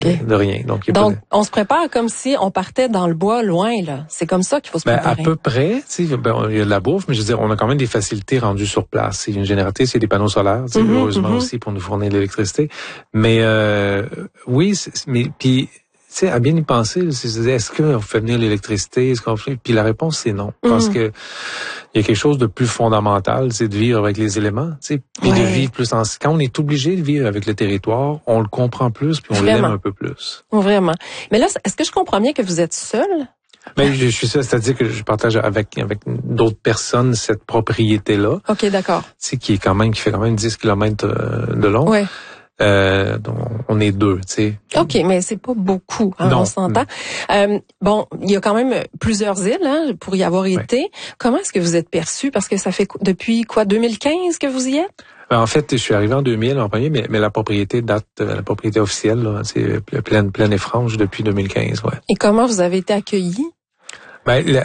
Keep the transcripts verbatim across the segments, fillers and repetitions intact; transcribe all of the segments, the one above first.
Okay. De rien. Donc, il y a Donc pas de... on se prépare comme si on partait dans le bois loin, là. C'est comme ça qu'il faut se ben, préparer. à peu près, tu sais, ben, il y a de la bouffe, mais je veux dire, on a quand même des facilités rendues sur place. C'est une génératrice, il y a des panneaux solaires, tu sais, Mm-hmm, heureusement mm-hmm. aussi pour nous fournir de l'électricité. Mais oui, oui, mais puis tu sais, à bien y penser, là, c'est, est-ce qu'on fait venir l'électricité, est-ce qu'on fait, puis la réponse c'est non, Mm-hmm. parce que il y a quelque chose de plus fondamental, c'est de vivre avec les éléments, tu sais, puis ouais. de vivre plus en. Quand on est obligé de vivre avec le territoire, on le comprend plus, puis on Vraiment. l'aime un peu plus. Vraiment. Mais là, est-ce que je comprends bien que vous êtes seul? Ben, je, je suis ça, c'est-à-dire que je partage avec avec d'autres personnes cette propriété-là. Ok, d'accord. Tu sais, qui est quand même, qui fait quand même dix kilomètres de long. Ouais. Euh, donc on est deux, tu sais. OK, mais c'est pas beaucoup, hein, non. on s'entend. Euh, bon, il y a quand même plusieurs îles hein, pour y avoir été. Ouais. Comment est-ce que vous êtes perçu? Parce que ça fait depuis quoi, deux mille quinze que vous y êtes? En fait, je suis arrivé en deux mille en premier, mais, mais la propriété date, la propriété officielle, là, c'est pleine, pleine et franche depuis deux mille quinze, ouais. Et comment vous avez été accueillis? Ben, la,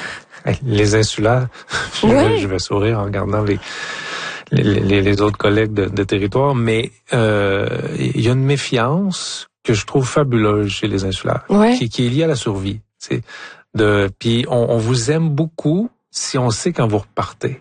les insulaires, je, ouais. vais, je vais sourire en regardant les les, les, les autres collègues de, de territoire, mais euh, il y a une méfiance que je trouve fabuleuse chez les insulaires, ouais. qui, qui est liée à la survie. C'est de, puis on, on vous aime beaucoup si on sait quand vous repartez.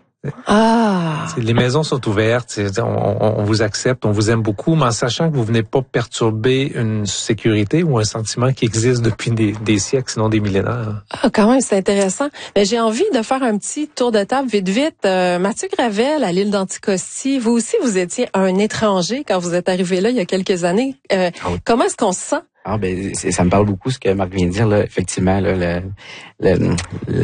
Ah. C'est, les maisons sont ouvertes, on, on, on vous accepte, on vous aime beaucoup, mais en sachant que vous venez pas perturber une sécurité ou un sentiment qui existe depuis des, des siècles, sinon des millénaires. Ah, quand même, c'est intéressant. Mais j'ai envie de faire un petit tour de table vite, vite. Euh, Mathieu Gravel, à l'île d'Anticosti, vous aussi, vous étiez un étranger quand vous êtes arrivé là il y a quelques années. Euh, ah oui. Comment est-ce qu'on se sent? Ah ben c'est, ça me parle beaucoup ce que Marc vient de dire là. Effectivement là, le, le,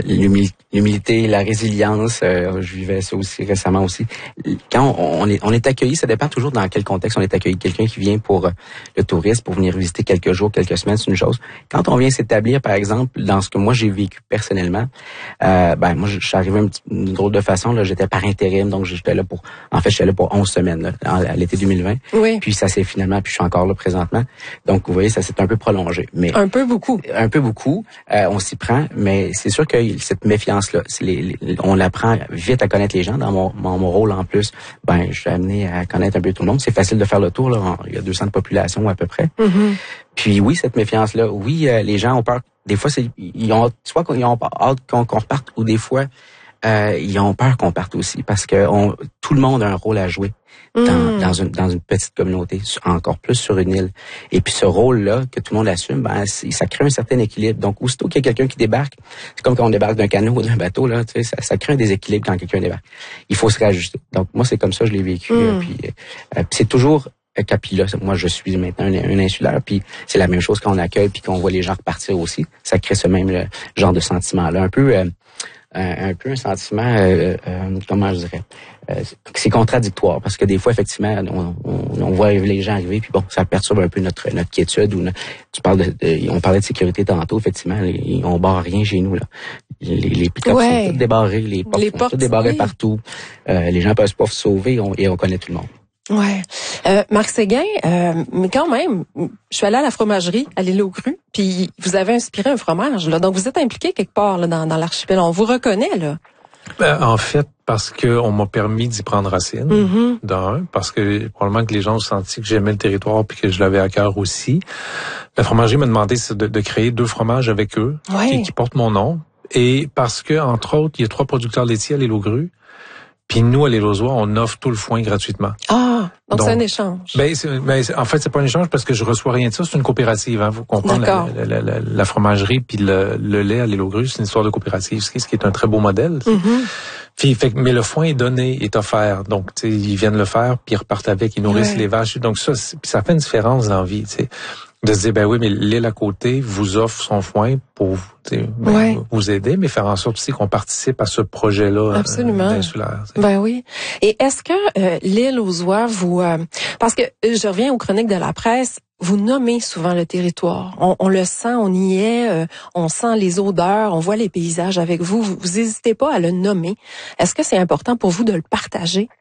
l'humilité, la résilience. Euh, je vivais ça aussi récemment aussi. Quand on, on est on est accueilli, ça dépend toujours dans quel contexte on est accueilli. Quelqu'un qui vient pour euh, le tourisme, pour venir visiter quelques jours, quelques semaines, c'est une chose. Quand on vient s'établir, par exemple, dans ce que moi j'ai vécu personnellement, euh, ben moi je suis arrivé d'une drôle de façon là. J'étais par intérim, donc j'étais là pour. En fait, j'étais là pour onze semaines là, à l'été deux mille vingt. Oui. Puis ça s'est finalement, puis je suis encore là présentement. Donc vous voyez, ça c'est un peu prolongé, mais un peu beaucoup, un peu beaucoup. Euh, on s'y prend, mais c'est sûr que cette méfiance-là, c'est les, les, on apprend vite à connaître les gens. Dans mon, mon, mon rôle en plus, ben je suis amené à connaître un peu tout le monde. C'est facile de faire le tour là. Il y a deux cents de population à peu près. Mm-hmm. Puis oui, cette méfiance-là, oui, euh, les gens ont peur. Des fois, c'est ils ont soit qu'ils ont hâte qu'on, qu'on reparte, ou des fois euh, ils ont peur qu'on parte aussi, parce que on, tout le monde a un rôle à jouer. Dans, mmh. dans une dans une petite communauté, encore plus sur une île. Et puis ce rôle-là que tout le monde assume, ben ça crée un certain équilibre. Donc aussitôt qu'il y a quelqu'un qui débarque, c'est comme quand on débarque d'un canot ou d'un bateau là, tu sais, ça, ça crée un déséquilibre quand quelqu'un débarque. Il faut se réajuster. Donc moi c'est comme ça que je l'ai vécu. Mmh. Euh, puis, euh, puis c'est toujours euh, puis là, moi je suis maintenant un, un insulaire. Puis c'est la même chose quand on accueille puis qu'on voit les gens repartir aussi. Ça crée ce même là, genre de sentiment-là, un peu. Euh, Un, un peu un sentiment, euh, euh, comment je dirais, euh, c'est contradictoire parce que des fois effectivement on, on, on voit les gens arriver puis bon ça perturbe un peu notre notre quiétude ou notre, tu parles de, de on parlait de sécurité tantôt effectivement les, on barre rien chez nous là les les pick-up ouais. sont tous débarrés, les portes les sont portes, toutes débarrées oui. partout, euh, les gens peuvent pas se sauver on, et on connaît tout le monde. Ouais. Euh, Marc Séguin, euh, mais quand même, je suis allée à la fromagerie à l'île aux Crues, puis vous avez inspiré un fromage, là. Donc vous êtes impliqué quelque part là, dans, dans l'archipel. On vous reconnaît, là. Ben, en fait, parce que on m'a permis d'y prendre racine, mm-hmm. d'un, parce que probablement que les gens ont senti que j'aimais le territoire puis que je l'avais à cœur aussi. La fromagerie m'a demandé de, de créer deux fromages avec eux, ouais. qui, qui portent mon nom. Et parce que, entre autres, il y a trois producteurs laitiers à l'île aux Crues. Puis nous, à l'île aux Oies, on offre tout le foin gratuitement. Ah, donc, donc c'est un échange. Ben, c'est, ben c'est, en fait, c'est pas un échange parce que je reçois rien de ça. C'est une coopérative. Hein. Vous comprenez la, la, la, la fromagerie puis le, le lait à l'île aux Crues, c'est une histoire de coopérative, ce qui est un très beau modèle. Mm-hmm. Puis, fait, mais le foin est donné, est offert. Donc, tu sais, ils viennent le faire puis ils repartent avec, ils nourrissent ouais. les vaches. Donc ça, ça fait une différence dans la vie, tu sais. De se dire, ben oui, mais l'île à côté vous offre son foin pour ben, ouais. vous aider, mais faire en sorte aussi qu'on participe à ce projet-là Absolument. Euh, d'insulaire. T'sais. Ben oui. Et est-ce que euh, l'île aux Oies, vous... Euh, parce que je reviens aux chroniques de la presse, vous nommez souvent le territoire. On, on le sent, on y est, euh, on sent les odeurs, on voit les paysages avec vous. Vous n'hésitez pas à le nommer. Est-ce que c'est important pour vous de le partager?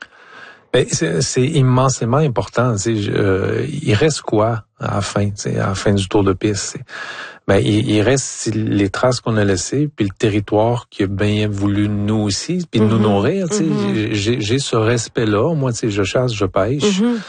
Ben, c'est, c'est immensément important. Euh, il reste quoi à la fin, à la fin du tour de piste? Ben, il, il reste les traces qu'on a laissées, puis le territoire qui a bien voulu nous aussi, puis mm-hmm. nous nourrir. Mm-hmm. J'ai, j'ai ce respect-là. Moi, tu sais, je chasse, je pêche. Mm-hmm.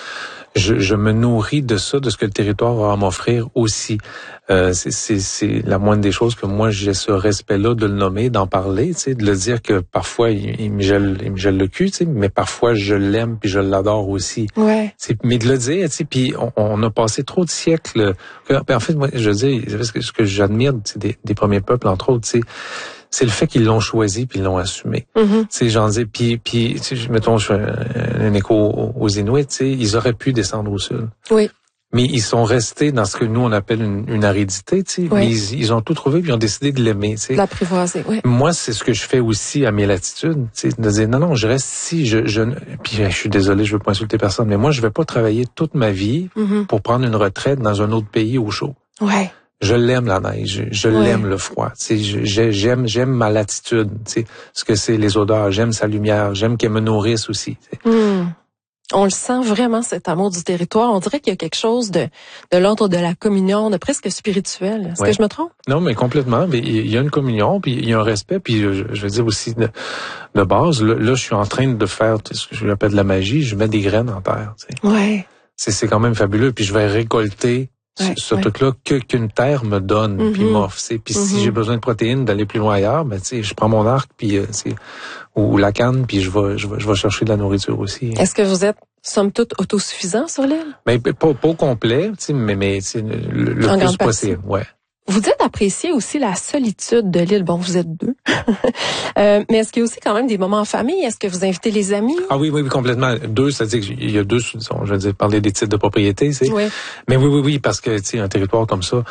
je, je me nourris de ça, de ce que le territoire a à m'offrir aussi. Euh, c'est, c'est, c'est la moindre des choses que moi j'ai ce respect-là de le nommer, d'en parler, tu sais, de le dire que parfois il, il me gèle, il me gèle le cul, tu sais, mais parfois je l'aime puis je l'adore aussi. Ouais. C'est, mais de le dire, tu sais, puis on, on a passé trop de siècles. Que, en fait, moi, je veux dire, ce que, ce que j'admire des, des premiers peuples, entre autres, tu sais, c'est le fait qu'ils l'ont choisi puis ils l'ont assumé. Mm-hmm. Tu sais, j'en dis, puis, puis, tu sais, mettons, je fais un, un écho aux Inuits, tu sais, ils auraient pu descendre au sud. Oui. Mais ils sont restés dans ce que nous on appelle une, une aridité, tu sais. Oui. Ils, ils ont tout trouvé puis ils ont décidé de l'aimer, tu sais. L'apprivoiser, oui. Moi, c'est ce que je fais aussi à mes latitudes, tu sais, de dire non, non, je reste ici, je, je, puis je suis désolé, je veux pas insulter personne, mais moi, je vais pas travailler toute ma vie mm-hmm. pour prendre une retraite dans un autre pays au chaud. Ouais. Je l'aime la neige, je, je ouais. l'aime le froid, tu sais, je, j'aime, j'aime ma latitude, tu sais, ce que c'est les odeurs, j'aime sa lumière, j'aime qu'elle me nourrisse aussi. Tu sais. Mm. On le sent vraiment, cet amour du territoire. On dirait qu'il y a quelque chose de, de l'ordre de la communion, de presque spirituel. Est-ce ouais. que je me trompe? Non, mais complètement. Mais il y a une communion, puis il y a un respect, puis je, je veux dire aussi de, de base. Là, là, je suis en train de faire ce que je appelle de la magie. Je mets des graines en terre. Tu sais. Ouais. C'est, c'est quand même fabuleux. Puis je vais récolter ouais, ce, ce ouais. truc-là que qu'une terre me donne, mm-hmm. puis m'offre. Puis mm-hmm. si j'ai besoin de protéines, d'aller plus loin ailleurs, ben tu sais, je prends mon arc, puis euh, c'est ou, ou la canne, puis je vais, je vais, je vais chercher de la nourriture aussi. Est-ce que vous êtes somme toute autosuffisant sur l'île? Ben pas, pas au complet, tu sais, mais mais le, le plus possible, ouais. Vous dites apprécier aussi la solitude de l'île. Bon, vous êtes deux. euh, mais est-ce qu'il y a aussi quand même des moments en famille? Est-ce que vous invitez les amis? Ah oui, oui, oui, complètement. Deux, c'est-à-dire qu'il y a deux, disons, je veux dire, parler des titres de propriété, tu sais. Oui. Mais oui, oui, oui, parce que, tu sais, un territoire comme ça,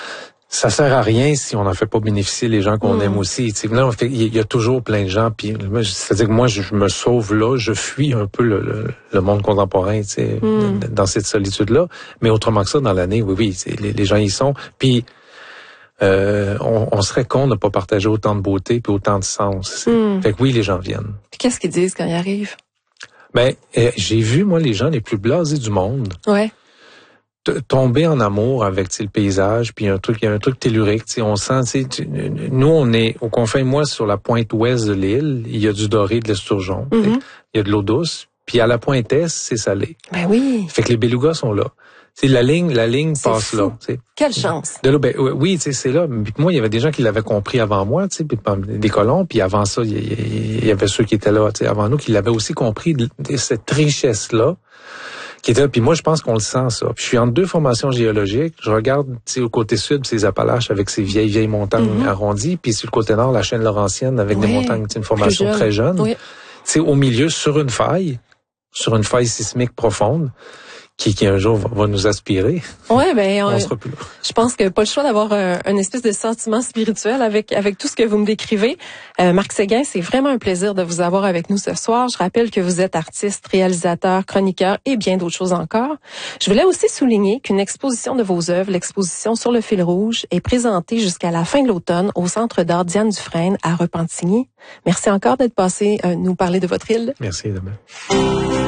ça sert à rien si on n'en fait pas bénéficier les gens qu'on mmh. aime aussi. Tu sais, là, il y a toujours plein de gens. Puis, c'est-à-dire que moi, je me sauve là, je fuis un peu le, le, le monde contemporain, tu sais, mmh. dans cette solitude-là. Mais autrement que ça, dans l'année, oui, oui, les, les gens y sont. Puis, Euh, on, on serait con de ne pas partager autant de beauté puis autant de sens. Mm. Fait que oui, les gens viennent. Puis qu'est-ce qu'ils disent quand ils arrivent? Ben, euh, j'ai vu, moi, les gens les plus blasés du monde ouais. t- tomber en amour avec le paysage, puis un truc, il y a un truc tellurique. On sent, tu, nous, on est au confin, moi, sur la pointe ouest de l'île, il y a du doré, de l'esturgeon. Mm-hmm. Il y a de l'eau douce. Puis à la pointe est, c'est salé. Ben oui. Fait que les belugas sont là. T'sais, la ligne, la ligne c'est passe fou. Là. T'sais. Quelle chance. De là, ben, oui, t'sais, c'est là. Puis moi, il y avait des gens qui l'avaient compris avant moi, t'sais, puis des colons. Puis avant ça, il y, y, y avait ceux qui étaient là, t'sais, avant nous, qui l'avaient aussi compris de, de cette richesse-là, qui était là. Puis moi, je pense qu'on le sent ça. Puis je suis entre deux formations géologiques. Je regarde, t'sais, au côté sud, ces Appalaches avec ces vieilles vieilles montagnes mm-hmm. arrondies, puis sur le côté nord, la chaîne laurentienne avec oui. des montagnes, une formation jeune. Très jeune. Oui. T'sais, au milieu, sur une faille, sur une faille sismique profonde. Qui, qui un jour va, va nous aspirer. Ouais, ben, on euh, sera plus là. Je pense que pas le choix d'avoir un, un espèce de sentiment spirituel avec avec tout ce que vous me décrivez. Euh, Marc Séguin, c'est vraiment un plaisir de vous avoir avec nous ce soir. Je rappelle que vous êtes artiste, réalisateur, chroniqueur et bien d'autres choses encore. Je voulais aussi souligner qu'une exposition de vos œuvres, l'exposition Sur le fil rouge, est présentée jusqu'à la fin de l'automne au Centre d'art Diane Dufresne à Repentigny. Merci encore d'être passé euh, nous parler de votre île. Merci, demain.